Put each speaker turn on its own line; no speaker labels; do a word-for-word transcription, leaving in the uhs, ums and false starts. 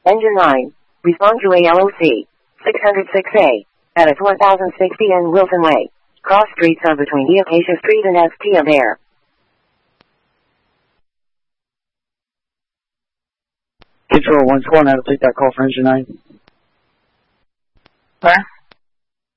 Engine nine. Respond to A L O C. six oh six A. At its one thousand sixty and Wilson Way. Cross streets are between the Acacia Street and S T Adair.
Control one two one, how to take that call for engine nine.
Where?